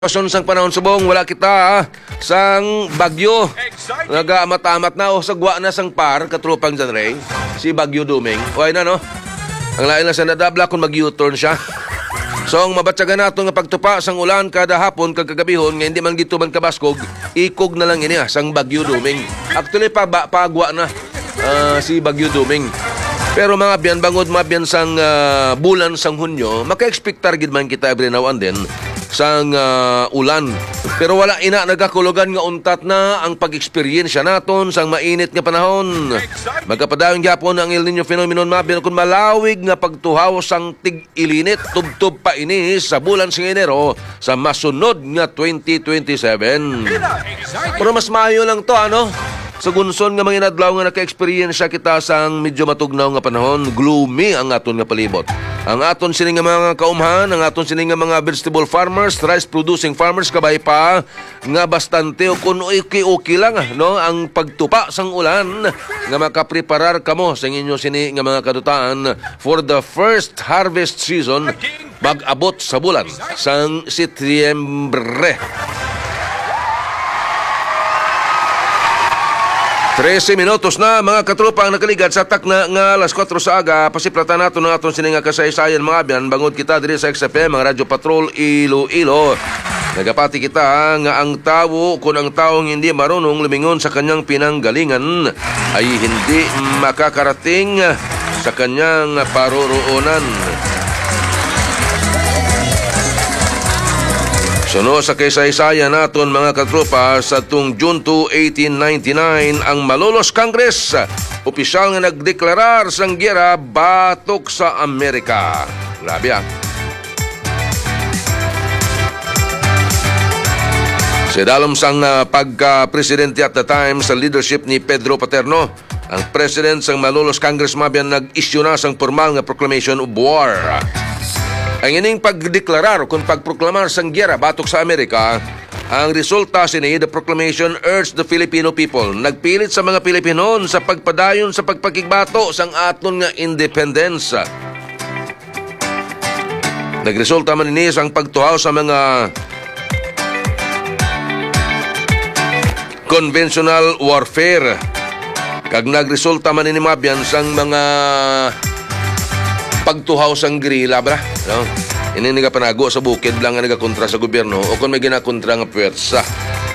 Pasyon sang panahon subong, wala kita sang Bagyo. Nag-amat-amat na o sagwa na sang par, katropang John Ray, si Bagyo Duming. Uy na no, ang lain na sa nadabla kung mag-U-turn siya. So ang mabatsagan nato nga pagtupa sang ulan kada hapon kag kagabihon nga hindi man gituban kabaskog, ikog na lang ini sang Bagyo Duming. Actually pagwa na si Bagyo Duming. Pero mga biyan, bangod mga biyan sang bulan sang Hunyo, maka-expectar gid man kita every now and then sang ulan. Pero wala ina nagakulugan nga untat na ang pag-experiensya naton sang mainit nga panahon. Magkapadayon gyapon ang El Nino phenomenon mabiyan kun malawig nga pagtuhaw sang tig-ilinit tubtob pa ini sa bulan sang Enero sa masunod nga 2027. Pero mas maayo lang to ano. Sa gunson nga mga inadlaw nga naka-experience kita sang medyo matugnaw nga panahon, gloomy ang aton nga palibot. Ang aton sini nga mga kaumhan, ang aton sini nga mga vegetable farmers, rice producing farmers kabay pa nga bastante o kun okay lang no ang pagtupa sang ulan nga makapreparar kamo sa inyo sini nga mga kadutaan for the first harvest season pag-abot sa bulan sang Setyembre. 13 minutos na mga katropa ang nakaligad sa takna nga alas 4 sa aga. Pasiplatan nato ng aton sininga kasaysayan mga abyan. Bangod kita diri sa XFM, ang Radyo Patrol Iloilo. Nagapati kita nga ang tawo kung ang taong hindi marunong lumingon sa kanyang pinanggalingan ay hindi makakarating sa kanyang paroroonan. Suno sa kaysaysayan naton mga katropa, sa tung June 2, 1899, ang Malolos Congress opisyal nga nagdeklarar sang giyera batok sa Amerika. Grabe Sa dalom sang pagka-presidente at the time sa leadership ni Pedro Paterno, ang president sang Malolos Congress mabiyan nag-issue na sang formal nga proclamation of war. Ang ining pagdeklarar kung pagproklamar sang giyera batok sa Amerika, ang resulta sini, the proclamation urged the Filipino people. Nagpilit sa mga Pilipino sa pagpadayon sa pagpakigbato sang aton nga independence. Nagresulta man ini sang pagtuhaw sa mga conventional warfare. Kag nagresulta man ini mabiyan sang mga pagtuhaw sang guerrilla bra, no? Ini nagapanago sa bukid lang nga nagakontra sa gobyerno o kung may ginakontra nga pwersa.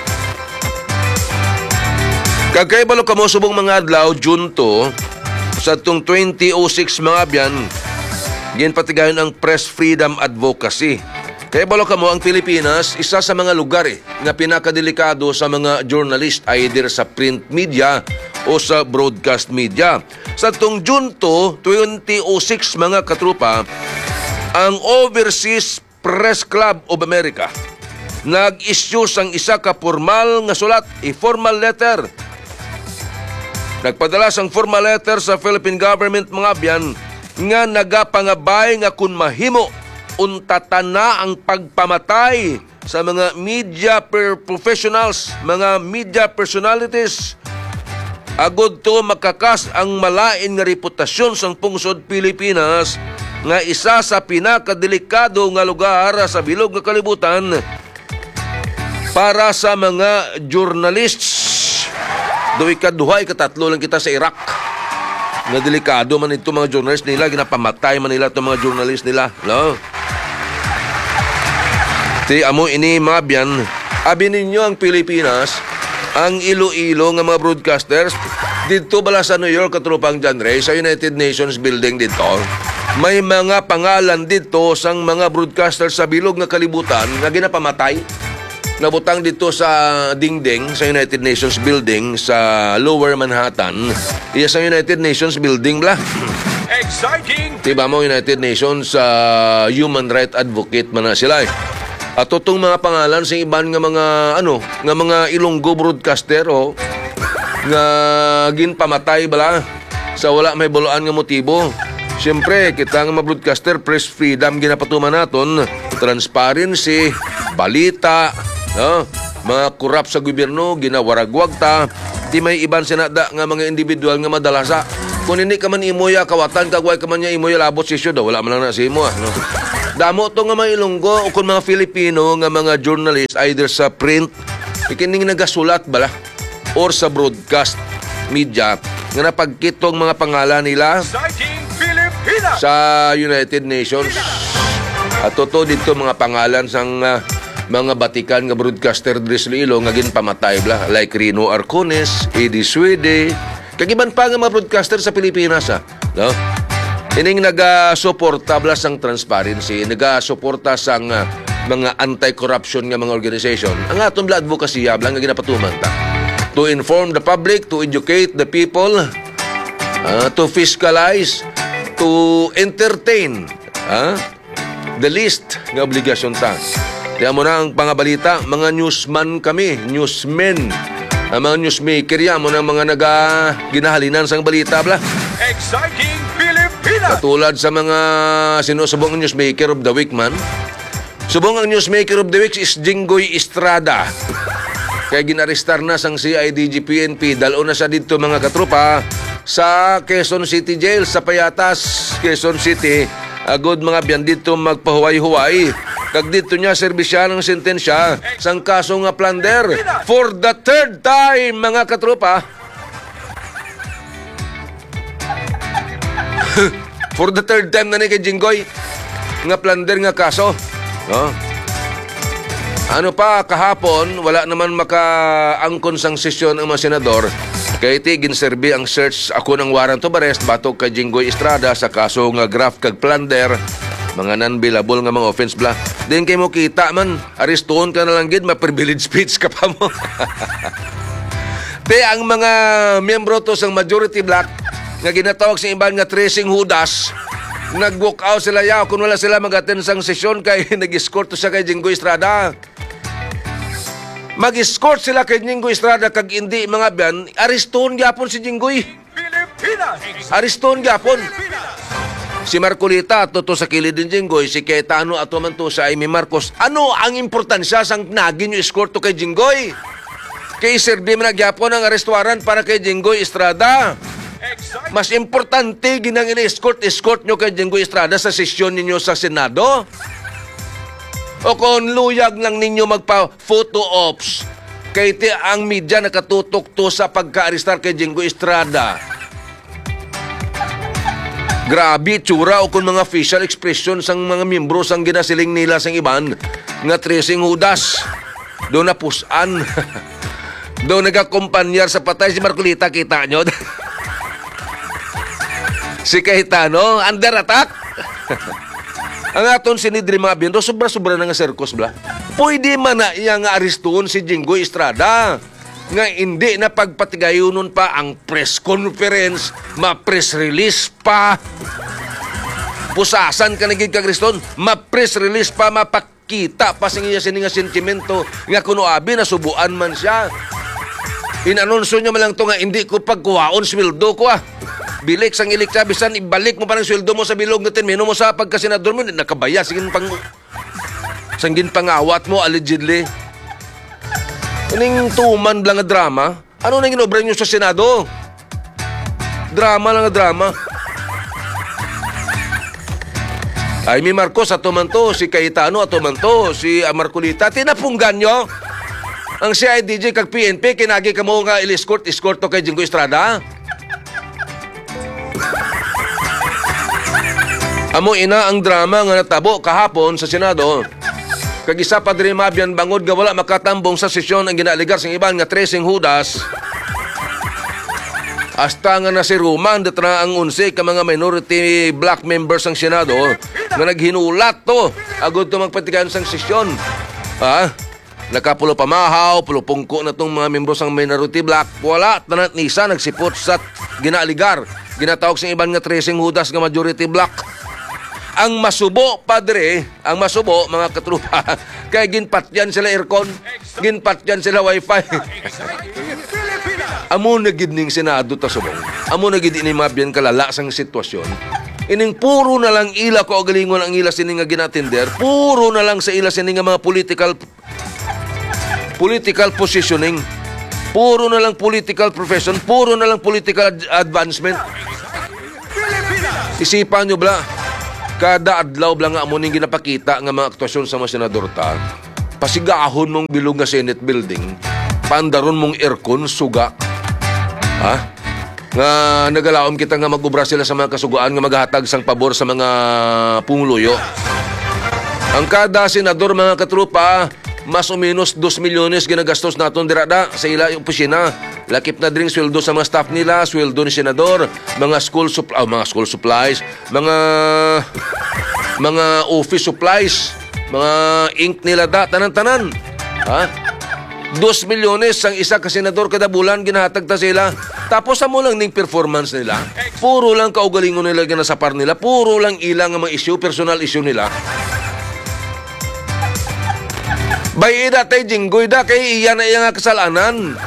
Kagkaibalo kamo subong mga adlaw June 2 sa tung 2006 mga abyan ginpatigayon ang Press Freedom Advocacy. Kaya balo kamo ang Pilipinas isa sa mga lugar nga pinakadelikado sa mga journalist either sa print media o sa broadcast media. Sa tung June 2, 2006 mga katrupa, ang Overseas Press Club of America nag-issue sang isa ka formal nga sulat, formal letter. Nagpadala sang formal letter sa Philippine government mga abyan nga nagapangabay nga kun mahimo untatan na ang pagpamatay sa mga media professionals, mga media personalities. Agod to makakas ang malain nga reputasyon sang pungsod Pilipinas nga isa sa pinakadelikado nga lugar sa bilog nga kalibutan para sa mga journalists. Duhay katatlo lang kita sa Iraq. Nga delikado man ito mga journalists nila, ginapamatay man nila itong mga journalists nila. No? Ti amo ini mabyan, abi ninyo ang Pilipinas, ang Iloilo nga mga broadcasters dito bala sa New York katropang John Ray sa United Nations building dito. May mga pangalan dito sang mga broadcasters sa bilog nga kalibutan nga ginapamatay. Nabutang dito sa dingding sa United Nations building sa Lower Manhattan. Iya sa United Nations building bla. Exciting. Diba mo United Nations human right advocate man na sila At itong mga pangalan sa iban nga mga nga mga Ilonggo broadcaster nga ginpamatay bala sa wala may buluan nga motibo. Siyempre, kita nga mga broadcaster, press freedom ginapatuman naton, transparency, balita, no? Mga korap sa gobyerno, ginawaragwag ta, di may iban sinada nga mga individual nga madalasa. Kung hindi ka man imoya, kawatan, kagway ka man niya imoya, labot sisyo daw, wala man lang na si imo, no? Damo to nga mga Ilonggo o kung mga Filipino nga mga journalist either sa print, ikining nagasulat bala or sa broadcast media nga napagkitong mga pangalan nila sa United Nations. At totoo dito mga pangalan sang mga batikan nga broadcaster diri sa Iloilo nga ginpamatay bla like Rino Arcones, Eddie Suede, kagiban pa nga mga broadcaster sa Pilipinas no? Ining nagasuporta bla sang transparency, nagasuporta sang mga anti-corruption nga mga organization. Ang atong bla advocacy bla nga ginapatuman ta to inform the public, to educate the people, to fiscalize, to entertain the least nga obligasyon ta. Diyan mo na ang pangabalita, mga newsman kami, newsmen, mga newsmaker yan mo na mga ginahalinan sang balita bla. Exciting Pilipinas! Katulad sa mga sinusubong ang newsmaker of the week man. Subong ang newsmaker of the week is Jinggoy Estrada. Kaya ginarestar na sang CIDG PNP, dalo na siya dito mga katropa sa Quezon City Jail, sa Payatas, Quezon City. Agod mga biyan dito magpahuway-huway. Kag dito niya serbisya ng sentensya sang kaso nga plunder for the third time mga katropa. For the third time na ni kay Jinggoy nga plunder nga kaso. No? Ano pa kahapon wala naman makaangkon sang sesyon ang mga senador. Kaya iti ginserbi ang search ako ng warrant of arrest batok kay Jinggoy Estrada sa kaso nga graft kag plunder. Mga non-billable nga mga offense bla. Din kay mo kita man, arestuhon ka na lang gid, ma-privilege speech ka pa mo. Te ang mga miyembro to sang majority black nga ginatawag sa iban nga tracing hudas, nag-walk out sila yaw kung wala sila mag-attend sang sesyon kay nag-escort to sa kay Jinggoy Estrada. Mag-escort sila kay Jinggoy Estrada kag hindi mga biyan, arestuhon gyapon si Jinggoy. Arestuhon gyapon. Si Marcolita ato to sa kilid din Jinggoy, si Cayetano ato man to sa Amy Marcos. Ano ang importansya sang naging yung escort to kay Jinggoy? Kay serbi man nagyapon ang arestwaran para kay Jinggoy Estrada. Mas importante ginang ini-escort nyo kay Jinggoy Estrada sa sesyon ninyo sa Senado? O kung luyag lang ninyo magpa-photo ops, kay ti ang media nakatutok to sa pagka-arestar kay Jinggoy Estrada. Grabe, tsura o kung mga facial expression sang mga miyembro sang ginasiling nila sang iban nga tracing hudas. Doon na pusan. Doon nagakumpanyar sa patay si Marcolita, kita nyo? Si Cayetano, under attack. Ang aton sinidri mga biyendo, sobra-sobra na nga serkos bla. Pwede man na iya nga aristuhon si Jinggoy Estrada. Nga hindi na pagpatigayunon pa ang press conference, ma-press release pa. Pusasan ka naging kagriston, ma-press release pa, mapakita pa sa iya sininga sentimento nga kuno abi na subuan man siya. Inanonsyo niya malang to nga hindi ko pagkuhaon sweldo ko Bilik sang ilik siya, bisan ibalik mo pa ng sweldo mo sa bilog na termino mo sa pagkasenador mo, nakabaya, sigin sanggin pangawat mo, allegedly. Ining tuman lang nga drama, ano nang inobra nyo sa Senado? Drama lang nga drama. Amy Marcos, ato man to, si Cayetano, ato man to, si Marcolita, tinapunggan nyo ang CIDG kag PNP, kinagi ka mo nga il-escort to kay Jinggoy Estrada. Amo ina ang drama nga natabo kahapon sa Senado. Kag isa pa diri mabyan bangod nga wala makatambong sa sesyon ang ginaaligar sang iban nga tracing hudas. Hasta nga nasiruman datra ang 11 ka mga minority black members sang Senado nga naghinulat to agud to magpatikan sang sesyon. Nakapulo pamahaw, pulo pungko na tong mga membro sang minority black. Wala tanat nisa nagsipot sa ginaaligar. Ginatawag sang iban nga tracing hudas nga majority black. Ang masubo, padre, ang masubo, mga katrupa, kaya ginpatyan sila aircon, ginpatyan sila wifi. Amo na gid ning Senado ta subong. Amo na gid ini mabyan kalala sang sitwasyon. Ining puro na lang ila ko galingon ang ila sini nga ginatender, puro na lang sa ila sini nga mga political positioning. Puro na lang political profession, puro na lang political advancement. Isipan nyo bla, Kada adlaw lang nga amo ning ginapakita nga mga aktwasyon sa mga senador ta. Pasigahon mong bilog nga Senate building, paandaron mong aircon suga. Ha? Nga nagalaom kita nga magubra sila sa mga kasugaan nga maghatag sang pabor sa mga pungluyo. Ang kada senador mga katrupa, mas o minus 2 milyones ginagastos naton dirada sa ila yung opisina. Lakip na dring sweldo sa mga staff nila, sweldo ni senador, mga school supplies, mga office supplies, mga ink nila tanan-tanan. Ha? 2 milyones ang isa ka senador kada bulan ginahatag ta sila. Tapos amo lang ning performance nila. Puro lang kaugalingon nila ginasapar nila, puro lang ilang nga mga issue, personal issue nila. Bayida tay jinggoy da kay iya na iya nga kasalanan.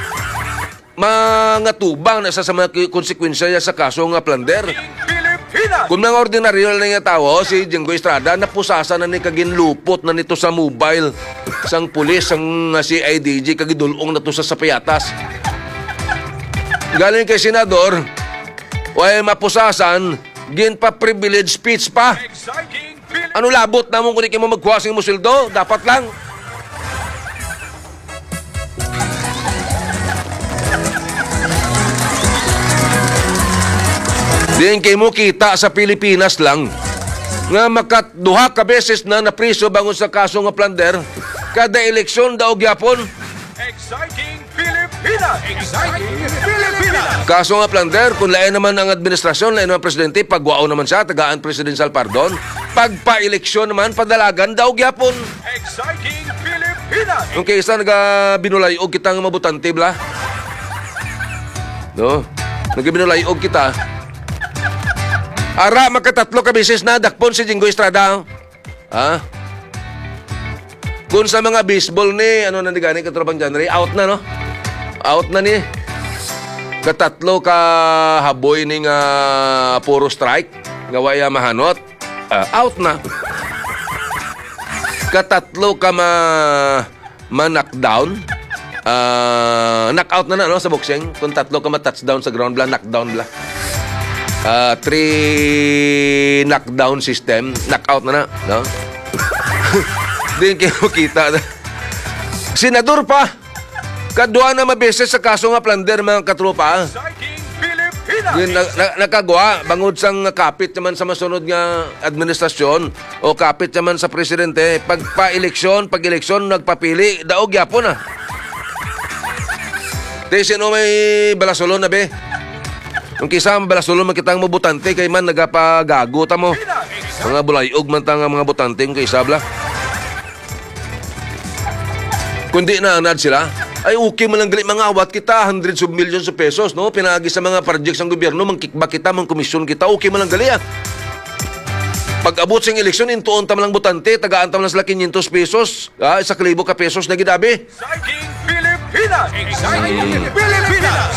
Mga tubang na isa sa mga konsekwensya sa kaso nga plunder. Kung mga ordinaryo na nga tao, si Jinggoy Estrada, napusasa na ni kaginlupot na nito sa mobile sang pulis, sang CIDG, kagidulong na to sa sapayatas. Galing kay senador, ay mapusasan, gin pa privilege speech pa. Ano labot na mong kunin mo magkuhasing mo sildo? Dapat lang. Diyan kayo mo kita sa Pilipinas lang nga makatuha ka beses na napriso bangon sa kaso nga plunder kada eleksyon daw gyapon. Exciting Pilipinas! Exciting Pilipinas! Kaso nga plunder, kung lain naman ang administrasyon, lain naman presidente, pagwao naman siya, tagaan presidential pardon. Pagpa-eleksyon naman, padalagan daw gyapon. Exciting Pilipinas! Yung kaysa nagabinulay-og kita nga mabutante, bla? No? Nagabinulay-og kita. Ara, magkatatlo ka beses na dakpon si Jinggoy Estrada. Ha? Kung sa mga baseball ni, ano na ni gani, katropang genre, out na, no? Out na ni. Katatlo ka haboy ni nga puro strike, nga waya mahanot. Out na. Katatlo ka ma-knockdown. Knockout na, no, sa boxing. Kung tatlo ka ma-touchdown sa ground, bla, knockdown, bla. 3 knockdown system. Knockout na, no? Din kayo kita. Senador pa. Kadua na mabeses sa kaso nga plunder mga katropa. Exciting Pilipinas! Nakagawa. Bangod sang kapit naman sa masunod nga administrasyon o kapit naman sa presidente. Pag-eleksyon, nagpapili, daog yapon na. Di sino may balasolon na be? Yung kisa balasolon makitang mabutante kay man nagapagago ta mo. Mga bulayog man ta nga mga butante yung kisa bla. Kundi na anad sila, ay okay man lang gali mga awat kita, hundreds of millions of pesos, no? Pinagi sa mga projects ng gobyerno, mangkikbak kita, mangkomisyon kita, okay man lang gali ah. Pag abot sa eleksyon, intuon tam lang butante, tagaan tam lang sila 500 pesos, 1,000 ka pesos na gidabi. Exciting Pilipinas! Exciting Pilipinas!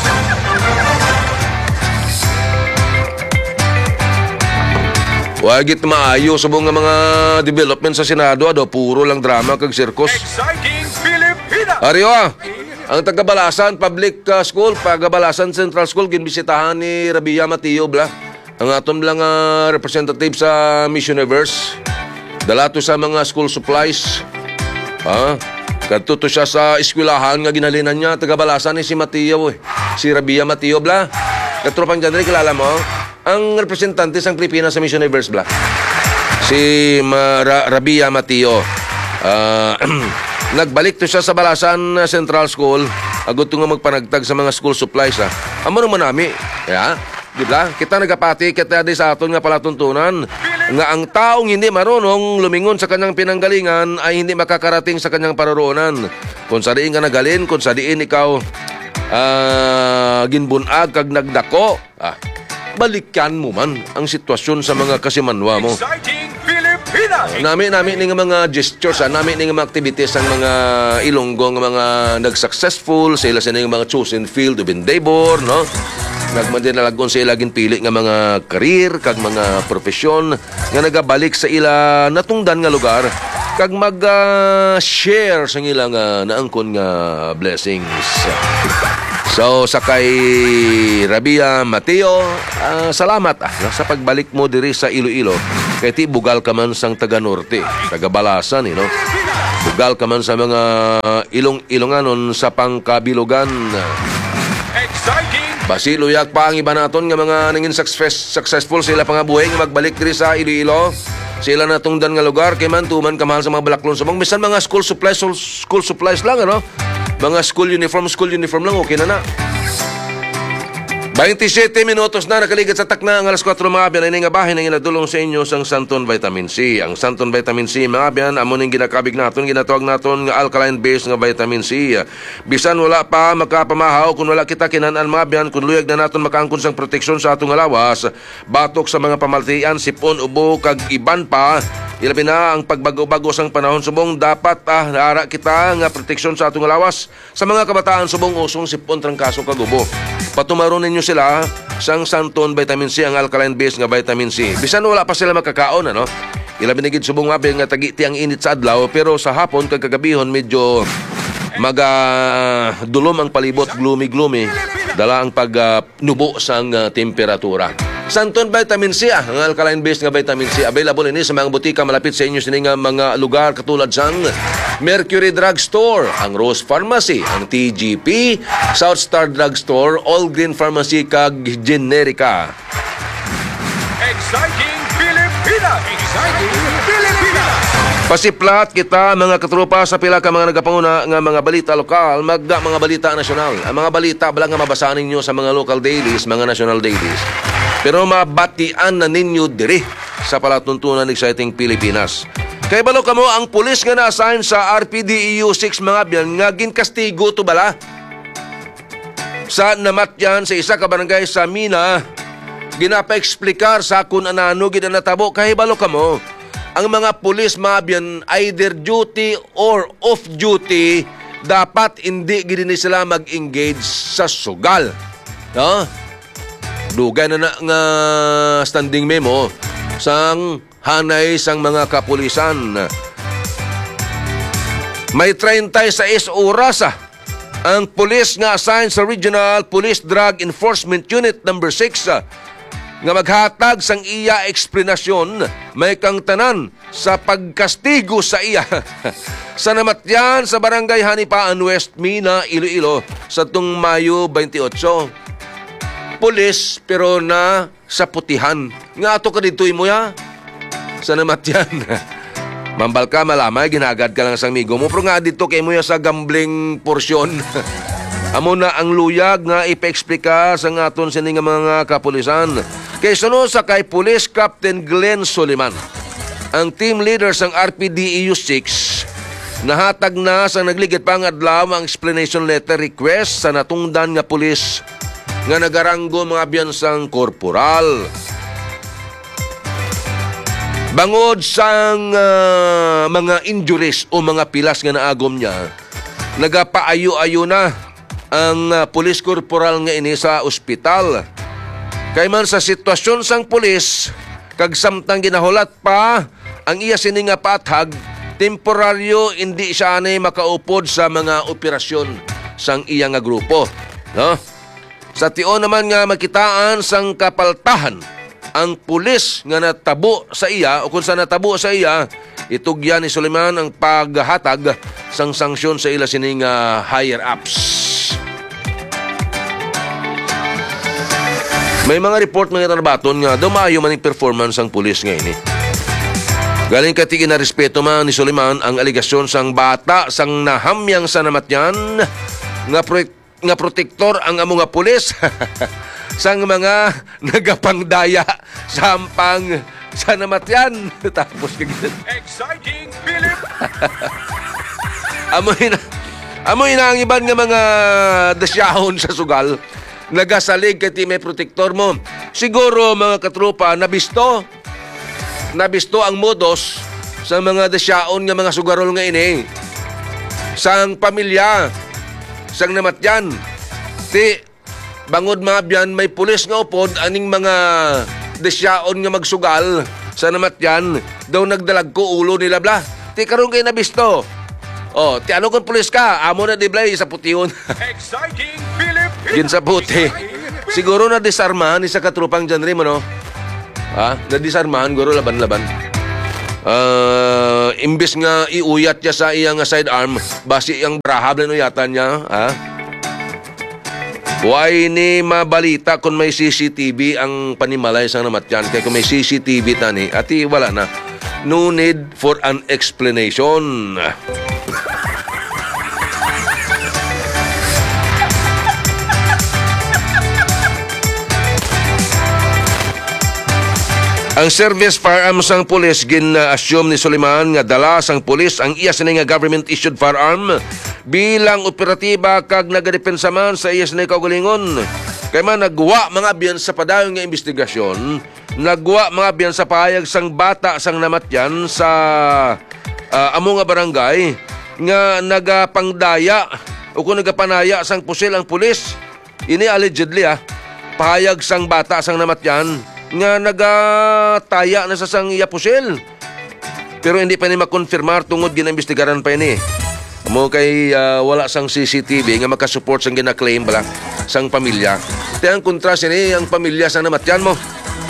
Wagit maayo sa mga development sa Senado, puro lang drama kag circus. Exciting Pilipinas! Ariyo ang Tagabalasan Public School, Tagabalasan Central School, ginbisitahan ni Rabia Mateo, bla. Ang aton lang representative sa Miss Universe. Dala to sa mga school supplies. Kadto to siya sa eskwelahan nga ginhalinan niya, Tagabalasan ni si Mateo, si Rabia Mateo, bla. Katropang genre, kilala mo? Ang representante sa Pilipinas sa Miss Universe, bla. Si Rabia Mateo. Nagbalik to siya sa Balasan Central School. Agad to nga magpanagtag sa mga school supplies. Amo naman nami. Yeah? Di ba? Kita nagapati, kita di sa aton nga palatuntunan nga ang taong hindi marunong lumingon sa kanyang pinanggalingan ay hindi makakarating sa kanyang paroroonan. Kung sa diin ka nagalin, kung sa diin ikaw ginbunag kag nagdako, balikan mo man ang sitwasyon sa mga kasimanwa mo. Exciting Pilipinas! Nami ni nga mga gestures, nami ni nga mga activities ang mga Ilonggo nga mga nag-successful sa ila sa mga chosen field of endeavor, no? Nagmadinalagon sa ila ginpili nga mga career kag mga profesyon nga nagabalik sa ila natungdan nga lugar kag mag-share sa ila nga naangkon nga blessings. So, sa kay Rabia Mateo, salamat sa pagbalik mo diri sa Iloilo. Kaya ti bugal ka man sang taga-norte, taga-balasan, no? Bugal ka man sa mga ilong-ilonganon sa pangkabilugan. Exciting. Basiluyak pa ang iba naton nga mga nangin successful sila pangabuhay nga magbalik diri sa Iloilo. Sila na tungdan nga lugar kay man tuman kamahal sa mga balaklon subong bisan mga school supplies lang, ano? Mga school uniform lang okay na. 27 minutos na nakaligid sa takna ang alas 4 mga biyan ay nga bahin ang inadulong sa inyo sang Santon Vitamin C. Ang Santon Vitamin C mga biyan amo ning ginakabig naton ginatawag naton nga alkaline based nga vitamin C. Bisan wala pa makapamahaw kung wala kita kinahanglan mga biyan kun luyag na naton makaangkon sang proteksyon sa atong lawas batok sa mga pamaltian sipon ubo kag iban pa. Ilabi na ang pagbago-bago sang panahon subong dapat nara kita nga proteksyon sa atong lawas sa mga kabataan subong usong sipon trangkaso kag ubo. Patumaron ninyo sila sang Santon Vitamin C ang alkaline based nga vitamin C. Bisan wala pa sila makakaon, ano? Ilabi na gid subong mabi nga tagiti ang init sa adlaw pero sa hapon kag kagabihon medyo dulom ang palibot, gloomy dala ang pagnubo sang temperatura. Santon Vitamin C, ang alkaline based nga vitamin C available ini sa mga butika malapit sa inyo sining mga lugar katulad sang Mercury Drug Store, ang Rose Pharmacy, ang TGP, South Star Drug Store, All Green Pharmacy kag Generica. Exciting Pilipinas. Exciting Pilipinas. Pasiplat kita mga katropa sa pila ka mga nagapanguna nga mga balita lokal, mga balita nasyonal. Ang mga balita bala nga mabasahan ninyo sa mga local dailies, mga national dailies. Pero mabatian na ninyo diri sa palatuntunan ng Exciting Pilipinas. Kay balo kamo ang pulis nga na-assign sa RPDEU 6 mga biyan nga ginkastigo to bala. Sa namatyan sa isa ka barangay sa Mina, ginapa-eksplikar sa kung anano gid natabo kay balo kamo. Ang mga pulis mabyan either duty or off duty dapat hindi gid ni sila mag-engage sa sugal. No? Dugay na nga standing memo sang hanay sang mga kapulisan. May 36 oras ang pulis nga assigned sa Regional Police Drug Enforcement Unit number 6 nga maghatag sang iya eksplanasyon may kang tanan sa pagkastigo sa iya sa namatyan sa barangay Hanipaan West Mina, Iloilo sa tung Mayo 28. Pulis pero na sa putihan. Nga ato ka dito mo ya sa namatyan. Mambal ka malamay ginagad ka lang sang migo mo pero nga dito kay mo ya sa gambling porsyon. Amo na ang luyag nga ipa-explika sa aton sining mga kapulisan. Kay sunod sa kay Police Captain Glenn Soliman, ang team leader sang RPDEU 6, nahatag na sa nagligid pang adlaw ang explanation letter request sa natungdan nga pulis nga nagaranggo mga biyansang korporal. Bangod sang mga injuries o mga pilas nga naagom niya, nagapaayo-ayo na ang pulis korporal nga ini sa ospital. Kay man sa sitwasyon sang pulis, kag samtang ginahulat pa ang iya sini nga pathag, temporaryo hindi siya anay makaupod sa mga operasyon sang iya nga grupo. No? Sa tion naman nga makitaan sang kapaltahan ang pulis nga natabo sa iya o kung sa natabo sa iya, itugyan ni Soliman ang paghatag sang sanksyon sa ila sining higher ups. May mga report mga tanabaton nga dumayo man ang performance ang pulis nga ini. Galing katigi na respeto man ni Soliman ang aligasyon sang bata sang nahamyang sa namatyan nga protektor ang amo nga pulis sang mga nagapangdaya sa hampang sa namatyan. Tapos kagid. Exciting Pilipinas. Amoy na ang iban nga mga dasyahon sa sugal. Nagasalig kati may protektor mo. Siguro mga katropa nabisto ang modos sa mga dasyaon nga mga sugarol nga ini. Sang pamilya sang namatyan. Ti bangod mabyan may pulis nga upod aning mga dasyaon nga magsugal sa namatyan daw nagdalag ko ulo nila bla. Ti karon kay nabisto. Oh, ti ano kung pulis ka? Amo na diblay sa putihon. Exciting Pilipinas. Gin sa puti. Siguro na disarmahan ni sa katrupang genre mo, no? Nadisarmahan guro laban-laban. Imbes nga iuyat niya sa iyang sidearm, basi iyang brahab na uyatan niya, Why ni mabalita kung may CCTV ang panimalay sang namatyan. Kaya kung may CCTV tani, ati wala na. No need for an explanation. Ang service firearms sang pulis gin-assume ni Soliman nga dala sang pulis ang iya sini nga government-issued firearm bilang operatiba kag nagadepensa man sa iya sini kaugalingon. Kaya man nagwa mga biyan sa padayon nga investigasyon, nagwa mga biyan sa pahayag sang bata sang namatyan sa amo nga barangay nga nagapangdaya o kung nagapanaya sang pusil ang pulis. Ini allegedly pahayag sang bata sang namatyan nga nagataya na sa sang iya pusil. Pero hindi pa ni makonfirmar tungod ginaimbestigaran pa ini. Mo kay wala sang CCTV nga makasupport sang gina-claim bala sang pamilya. Te ang kontras ini ang pamilya sang namatyan mo.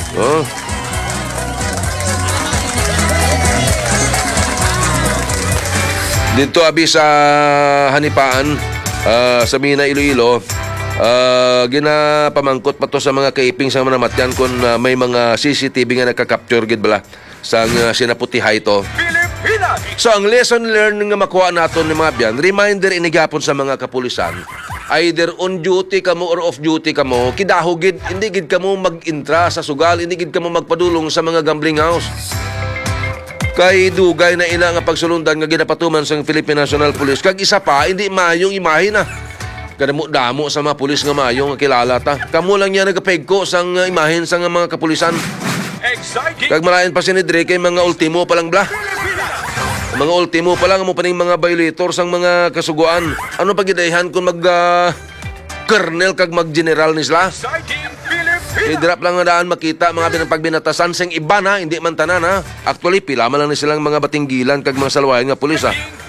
Dito abi sa Hanipaan, sa Mina, Iloilo, ginapamangkot pa to sa mga kaiping sa mga namatyan kung may mga CCTV nga nakakapture gid bala sang sinaputihay to. So ang lesson learned nga makuha naton ni mga biyan, reminder inigapon sa mga kapulisan, either on duty kamo or off duty kamo, kidaho gid, hindi gid kamo mag-intra sa sugal, hindi gid kamo magpadulong sa mga gambling house. Kay dugay na ina nga pagsulundan nga ginapatuman sa Philippine National Police. Kag isa pa, hindi mayong imahe na. Kadamo-damo sa mga pulis nga mayong kilala ta. Kamu lang yan nagapegko sang imahen sa mga kapulisan. Kag malayan pa si Nidre kay mga ultimo pa lang bla. Mga ultimo pa lang mo paning mga violator sang mga kasuguan. Ano pa gidayhan kung mag-colonel kag mag-general ni sila? I-drop lang nga daan makita mga pinagbinatasan sang iba na, hindi man tanan Actually, pila man lang ni silang mga batinggilan kag mga salwayan nga pulis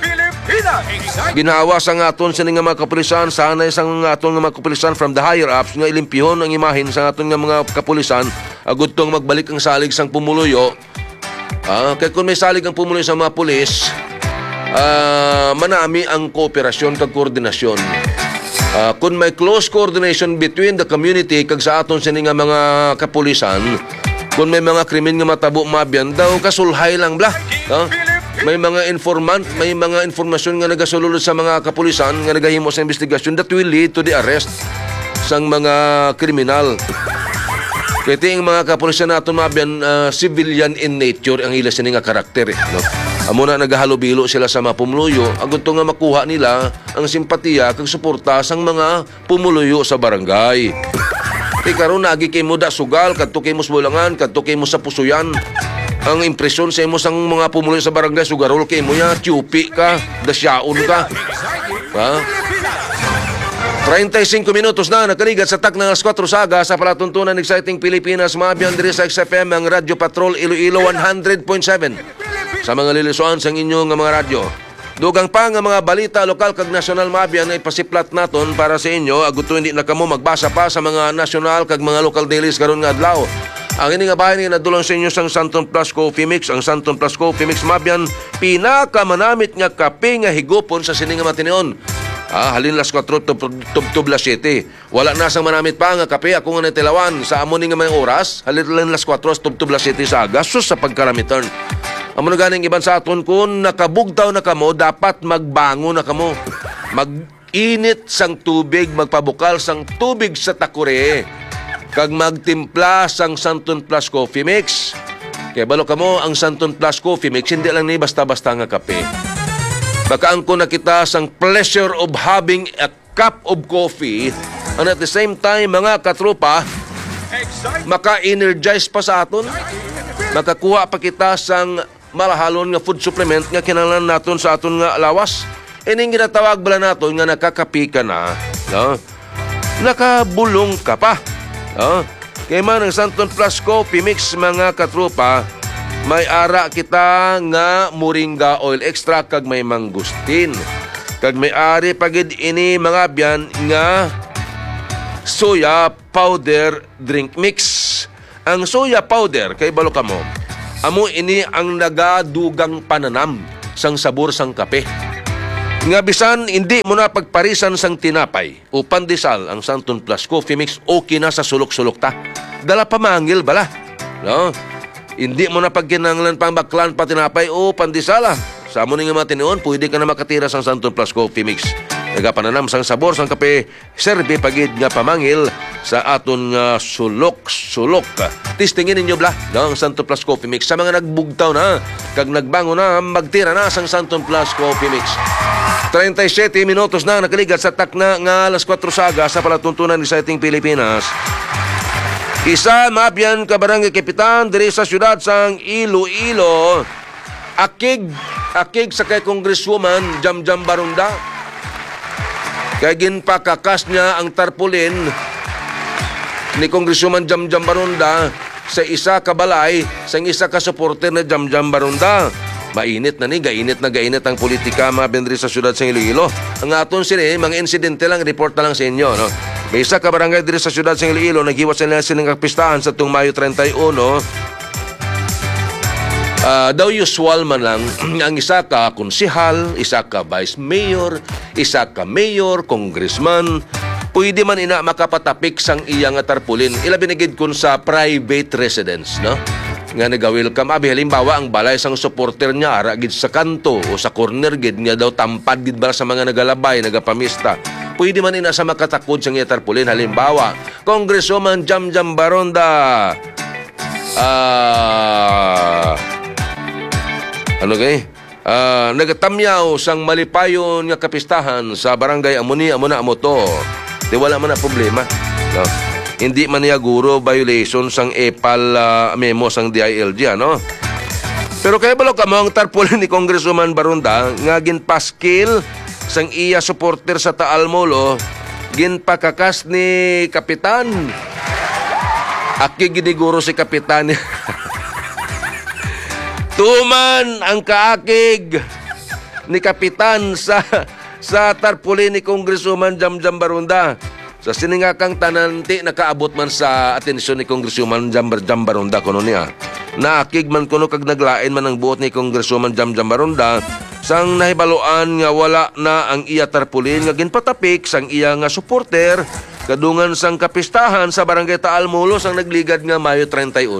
Ginawa sa nga aton sa nga mga kapulisan, sana isang nga aton nga mga kapulisan from the higher ups nga ilimpihon ang imahin sa aton nga mga kapulisan agud tong magbalik ang salig sang pumuluyo. Kaya kung may salig ang pumuloy sa mga pulis, manami ang kooperasyon kag koordinasyon. Kung may close coordination between the community kag sa aton sini nga mga kapulisan, kung may mga krimen nga matabo mabyan daw kasulhay lang bla. May mga informant, may mga informasyon nga nagasulod sa mga kapulisan nga nagahimo sa investigasyon that will lead to the arrest sang mga kriminal. Kaya ang mga kapulisan naton mabyan civilian in nature ang ila sini nga karakter Amo na nagahalubilo sila sa mga pumuluyo, agud to nga makuha nila ang simpatiya kag suporta sang mga pumuluyo sa barangay. Karon nagi kay mo da sugal, kadto kay mo sa Bulangan, kadto kay mo sa Pusuyan. Ang impresyon sa imo sang mga pumuluyo sa barangay, sugarol kay mo ya, tiupi ka, dasyaon ka. 35 minutos na nakaligat sa tak ng alas 4 saga sa palatuntunan Exciting Pilipinas, mabyan diri sa XFM ang Radyo Patrol Iloilo 100.7. Sa mga lilisuan sa inyong mga radyo. Dugang pa nga mga balita lokal kag nasyonal mabyan ay pasiplat naton para sa inyo. Aguto hindi na kamo magbasa pa sa mga nasyonal kag mga local dailies karon nga adlaw. Ang ini nga bahay nga nadulong sa inyo sang Santon Plus Coffee Mix. Ang Santon Plus Coffee Mix mabyan pinakamanamit nga kape nga higupon sa sini nga matinion. Halin las 4 tub las 7. Wala na sang manamit pa nga kape ako nga natilawan sa amo ni nga may oras. Halin las 4 tub las 7 sa gasos sa pagkaramiton. Amo na ganing iban sa aton kung nakabugtaw na kamo, dapat magbango na kamo. Mag-init sang tubig, magpabukal sang tubig sa takure. Kag magtimpla sang Santon Plus Coffee Mix. Kaya balo kamo ang Santon Plus Coffee Mix, hindi lang ni basta-basta nga kape. Baka ang na kita sang pleasure of having a cup of coffee and at the same time, mga katropa, maka-energize pa sa aton. Makakuha pa kita sang malahalon nga food supplement nga kinahanglan naton sa aton nga lawas. Ining ginatawag bala naton nga nakakapi ka na, nakabulong ka pa. Kaya man ang Santon Plus Coffee Mix, mga katropa, may ara kita nga moringa oil extract kag may mangustin. Kag may ari pagid ini mga biyan nga soya powder drink mix. Ang soya powder kay balo kamo, amo ini ang nagadugang pananam sang sabor sang kape. Nga bisan hindi mo na pagparisan sang tinapay o pandesal ang Santon Plus Coffee Mix, okay na sa sulok-sulok ta. Dala pamangil bala. No? Hindi mo na pagkinanglan pang baklan pa tinapay o pandesal. Sa amo nga mga tinuon, pwede ka na makatira sang Santon Plus Coffee Mix. Nagapananam sang sabor sang kape, serbi pagid nga pamangil sa aton nga sulok-sulok. Tistingin ninyo bla, ang Santon Plus Coffee Mix. Sa mga nagbugtaw na, kag nagbango na, magtira na sang Santon Plus Coffee Mix. 37 minutos na nakaligat sa takna nga alas 4 saga sa palatuntunan ni Sighting Pilipinas. Isa maabyan ka barangay kapitan diri sa syudad sang Iloilo. Akig sa kay Congresswoman Jamjam Barunda. Kaya ginpakakas niya ang tarpaulin ni Congresswoman Jamjam Barunda sa isa ka balay sa isa ka supporter na Jamjam Barunda. Mainit na ni, gainit ang politika mga bendri sa syudad sa Iloilo. Ang aton sila, mga insidente lang, report na lang sa inyo. No? May isa ka barangay diri sa syudad sa Iloilo, naghiwas sila silang kapistahan sa itong Mayo 31. Daw usual man lang, ang isa ka konsihal, isa ka vice mayor, isa ka mayor, congressman, pwede man ina makapatapik sang iyang tarpaulin. Ilabi na gid kun sa private residence, no? Nga nag-welcome. Halimbawa, ang balay sang supporter niya, ara gid sa kanto o sa corner gid, nga daw tampad gid ba sa mga nagalabay, nagapamista. Pwede man ina sa makatakod sang iya tarpaulin. Halimbawa, Congresswoman Jamjam Baronda, nagatamyaw sang malipayon nga kapistahan sa barangay Amuni, amo na amo to. Di wala man na problema. No? Hindi man niya guro violation sang EPAL memo sang DILG, ano? Pero kaya balo ka mo ang tarpaulin ni Congresswoman Barunda nga ginpaskil sang iya supporter sa Taal Molo, ginpakakas ni Kapitan. Aki giniguro si Kapitan. Tuman ang kaakig ni Kapitan sa tarpaulin ni Congresswoman Jamjam Barunda. Sa siningakang tananti nakaabot man sa atensyon ni Congresswoman Jamjam Barunda kuno niya. Naakig man kuno kag naglain man ang buot ni Congresswoman Jamjam Barunda sang nahibaloan nga wala na ang iya tarpaulin nga ginpatapik sang iya nga supporter kadungan sang kapistahan sa barangay Taal Molo sang nagligad nga Mayo 31.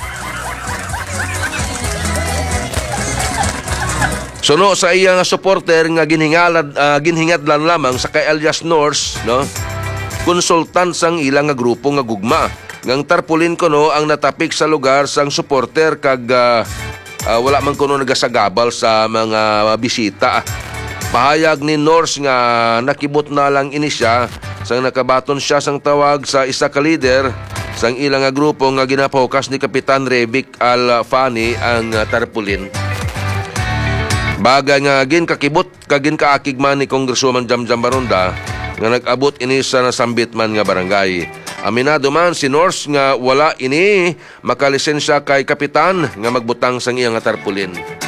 Suno sa iya nga supporter nga ginhingadlan lamang sa kay alias Norse, no? Konsultant sang ilang nga grupo nga gugma. Ngang tarpaulin kuno ang natapik sa lugar sang supporter kag wala man kuno nagasagabal sa mga bisita. Pahayag ni Norse nga nakibot na lang ini siya sang nakabaton siya sang tawag sa isa ka leader sang ilang nga grupo nga ginapokas ni Kapitan Revic Alfani ang tarpaulin. Bagay nga kakibot kagin kaakig man ni Congresswoman Jamjam Barunda nga nag-abot ini sa nasambit man nga barangay. Aminado man si Norse nga wala ini makalisensya kay Kapitan nga magbutang sang iyang tarpaulin.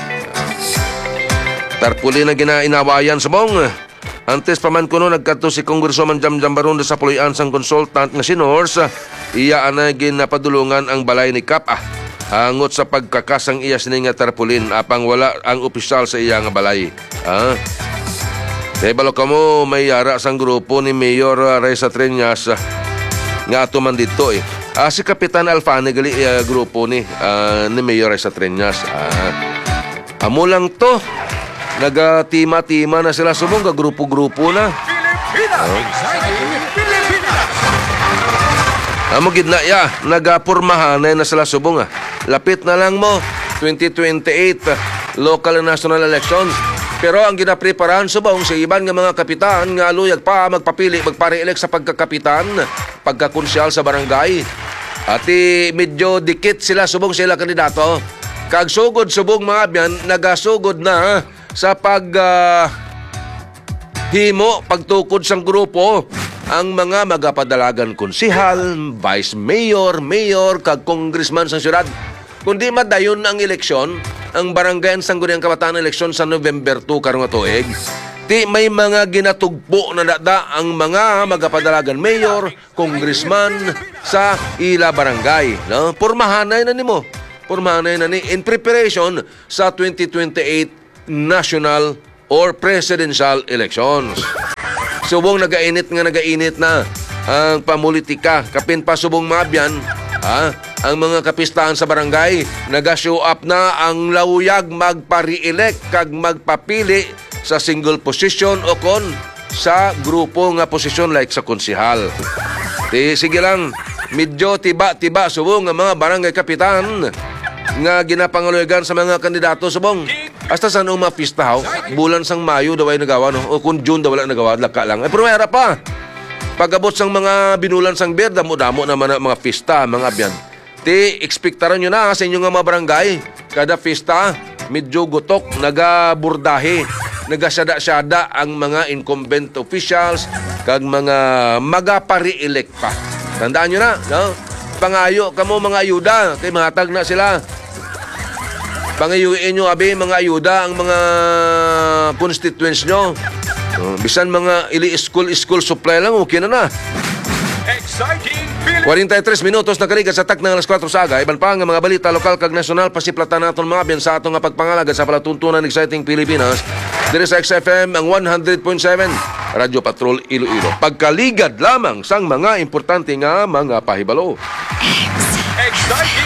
Tarpaulin na ginainawayan sa bong. Antes pa man kuno nagkadto si Congresswoman Jamjam Barunda sa puloy-an sang consultant nga si Norse. Iya ana ginapadulungan ang balay ni Kap hangot sa pagkakasang iya sining nga tarpaulin apang wala ang opisyal sa iya nga balay. Balo ka mo, may yara sang grupo ni Mayor Reza Triñas nga ato man dito eh. Si Kapitan Alfani gali grupo ni Mayor Reza Triñas. Amo lang to. Nagatima-tima na sila subong, grupo-grupo na. Amo gid na ya, nagapurmahan na sila subong. Lapit na lang mo 2028 local and national elections. Pero ang ginapreparahan subong sa iban nga mga kapitan nga luyag pa magpapili, magpare-elect sa pagkakapitan, pagkakonsyal sa barangay. At medyo dikit sila subong sila kandidato. Kag sugod subong mga biyan, nagasugod na sa himo, pagtukod sang grupo ang mga magapadalagan konsihal, vice mayor, mayor, kag congressman sa syudad. Kundi madayon ang eleksyon, ang barangay ang sangguniang kabataan eleksyon sa November 2 karong tuig. Ti may mga ginatugpo na dada ang mga magapadalagan mayor, congressman sa ila barangay. No? Purmahanay na nimo. Purmahanay na ni in preparation sa 2028 national or presidential elections. Subong nagainit na ang pamulitika. Kapin pa subong mabyan, ang mga kapistahan sa barangay, naga-show up na ang lauyag magpa-re-elect kag magpapili sa single position o kon sa grupo nga posisyon like sa konsihal. Sige lang, medyo tiba-tiba subong ang mga barangay kapitan nga ginapangaloygan sa mga kandidato subong. Hasta sa nung mapistahaw, bulan sang Mayo daw ay nagawa, no? O kung June daw wala nagawa, laka lang. Pero mayroon pa. Pag-abot sang mga binulan sang beer, damo-damo naman ang mga pista, mga abyan. Ekspektaran nyo na sa inyong mga barangay. Kada pista, medyo gutok, nagaburdahe, nagasyada-syada ang mga incumbent officials kag mga magapari-elect pa. Tandaan nyo na, no? Pangayo kamo mga ayuda, kay mahatag na sila. Pangayuin nyo, abi, mga ayuda ang mga constituents nyo. Bisan mga ili-school supply lang, okay na. Exciting Philippines. 43 minutos na karigat sa tak ng alas 4 sa aga. Iban pa nga mga balita lokal kag nasyonal, pasiplatan naton mga biyan sa atong nga pagpangalaga sa palatuntunan Exciting Pilipinas. Diri sa XFM ang 100.7 Radyo Patrol Iloilo. Pagkaligad lamang sang mga importante nga mga pahibalo. Exciting